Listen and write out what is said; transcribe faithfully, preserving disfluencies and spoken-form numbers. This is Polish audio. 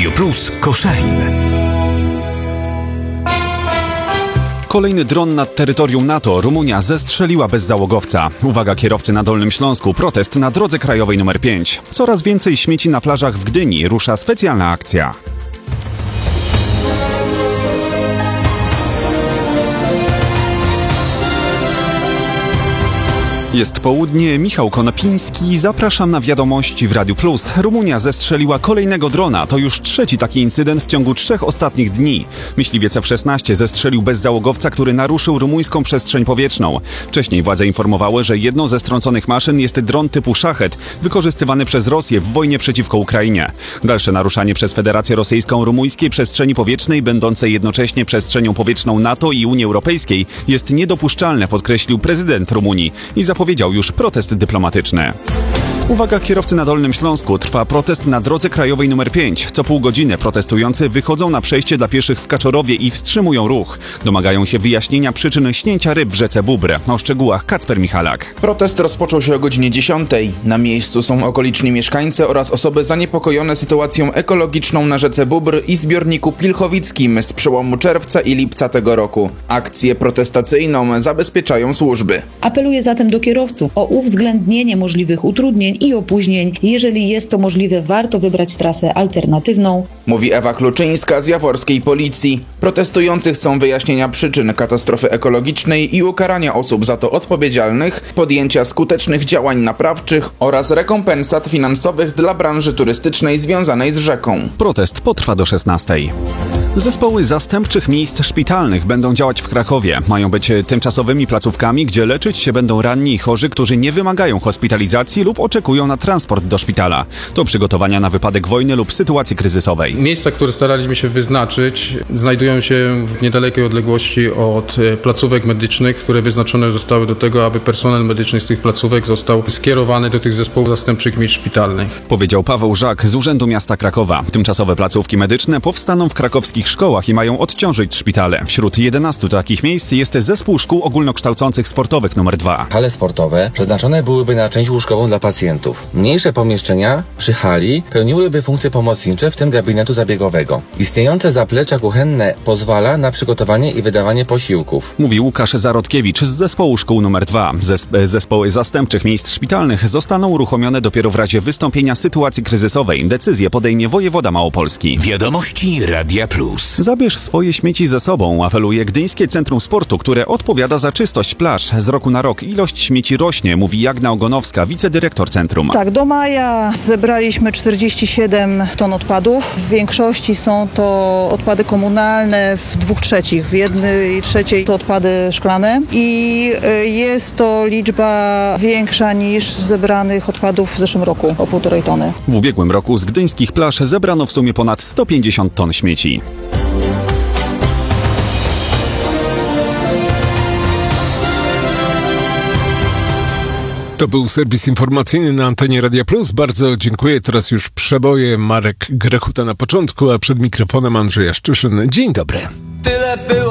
Radio Plus Koszalin. Kolejny dron nad terytorium NATO. Rumunia zestrzeliła bezzałogowca. Uwaga kierowcy na Dolnym Śląsku. Protest na drodze krajowej numer pięć. Coraz więcej śmieci na plażach w Gdyni. Rusza specjalna akcja. Jest południe, Michał Konopiński, zapraszam na wiadomości w Radiu Plus. Rumunia zestrzeliła kolejnego drona. To już trzeci taki incydent w ciągu trzech ostatnich dni. Myśliwiec F szesnaście zestrzelił bezzałogowca, który naruszył rumuńską przestrzeń powietrzną. Wcześniej władze informowały, że jedną ze strąconych maszyn jest dron typu Szachet, wykorzystywany przez Rosję w wojnie przeciwko Ukrainie. Dalsze naruszanie przez Federację Rosyjską rumuńskiej przestrzeni powietrznej, będącej jednocześnie przestrzenią powietrzną NATO i Unii Europejskiej, jest niedopuszczalne, podkreślił prezydent Rumunii i zapowiedział Powiedział już protest dyplomatyczny. Uwaga kierowcy na Dolnym Śląsku. Trwa protest na drodze krajowej numer pięć. Co pół godziny protestujący wychodzą na przejście dla pieszych w Kaczorowie i wstrzymują ruch. Domagają się wyjaśnienia przyczyn śnięcia ryb w rzece Bóbr. O szczegółach Kacper Michalak. Protest rozpoczął się o godzinie dziesiątej. Na miejscu są okoliczni mieszkańcy oraz osoby zaniepokojone sytuacją ekologiczną na rzece Bóbr i zbiorniku Pilchowickim z przełomu czerwca i lipca tego roku. Akcję protestacyjną zabezpieczają służby. Apeluję zatem do kierowców o uwzględnienie możliwych utrudnień i opóźnień. Jeżeli jest to możliwe, warto wybrać trasę alternatywną. Mówi Ewa Kluczyńska z jaworskiej policji. Protestujący chcą wyjaśnienia przyczyn katastrofy ekologicznej i ukarania osób za to odpowiedzialnych, podjęcia skutecznych działań naprawczych oraz rekompensat finansowych dla branży turystycznej związanej z rzeką. Protest potrwa do szesnastej. Zespoły zastępczych miejsc szpitalnych będą działać w Krakowie. Mają być tymczasowymi placówkami, gdzie leczyć się będą ranni i chorzy, którzy nie wymagają hospitalizacji lub oczekują na transport do szpitala. To przygotowania na wypadek wojny lub sytuacji kryzysowej. Miejsca, które staraliśmy się wyznaczyć, znajdują się w niedalekiej odległości od placówek medycznych, które wyznaczone zostały do tego, aby personel medyczny z tych placówek został skierowany do tych zespołów zastępczych miejsc szpitalnych. Powiedział Paweł Żak z Urzędu Miasta Krakowa. Tymczasowe placówki medyczne powstaną w krakowskich szkołach i mają odciążyć szpitale. Wśród jedenastu takich miejsc jest zespół szkół ogólnokształcących sportowych numer dwa. Hale sportowe przeznaczone byłyby na część łóżkową dla pacjentów. Mniejsze pomieszczenia przy hali pełniłyby funkcje pomocnicze, w tym gabinetu zabiegowego. Istniejące zaplecze kuchenne pozwala na przygotowanie i wydawanie posiłków. Mówi Łukasz Zarodkiewicz z zespołu szkół numer dwa. Zesp- zespoły zastępczych miejsc szpitalnych zostaną uruchomione dopiero w razie wystąpienia sytuacji kryzysowej. Decyzję podejmie wojewoda małopolski. Wiadomości Radia Plus. Zabierz swoje śmieci ze sobą, apeluje Gdyńskie Centrum Sportu, które odpowiada za czystość plaż. Z roku na rok ilość śmieci rośnie, mówi Jagna Ogonowska, wicedyrektor centrum. Tak, do maja zebraliśmy czterdzieści siedem ton odpadów. W większości są to odpady komunalne, w dwóch trzecich, w jednej trzeciej to odpady szklane i jest to liczba większa niż zebranych odpadów w zeszłym roku, o półtorej tony. W ubiegłym roku z gdyńskich plaż zebrano w sumie ponad sto pięćdziesiąt ton śmieci. To był serwis informacyjny na antenie Radia Plus. Bardzo dziękuję. Teraz już przeboje. Marek Grechuta na początku, a przed mikrofonem Andrzej Szczyszyn. Dzień dobry. Tyle było.